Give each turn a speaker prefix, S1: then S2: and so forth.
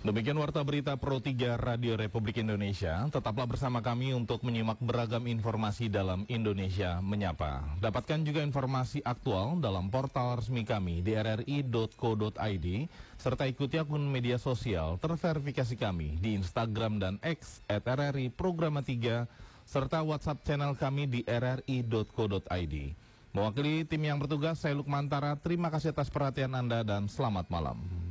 S1: Demikian Warta Berita Pro 3 Radio Republik Indonesia. Tetaplah bersama kami untuk menyimak beragam informasi dalam Indonesia Menyapa. Dapatkan juga informasi aktual dalam portal resmi kami di rri.co.id, serta ikuti akun media sosial terverifikasi kami di Instagram dan X @RRI Programa 3, serta WhatsApp channel kami di rri.co.id. Mewakili tim yang bertugas, saya Lukmantara. Terima kasih atas perhatian Anda dan selamat malam.